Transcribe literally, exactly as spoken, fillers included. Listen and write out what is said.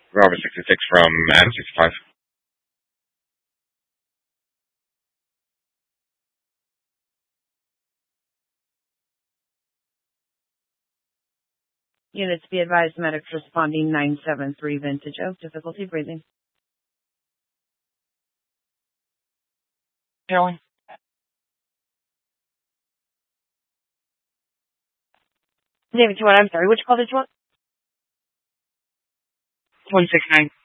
Robert sixty-six from Adam sixty-five. Units be advised, medics responding nine seven three Vintage Oak, difficulty breathing. Going. David, you want, I'm sorry, which call did you want? one six nine.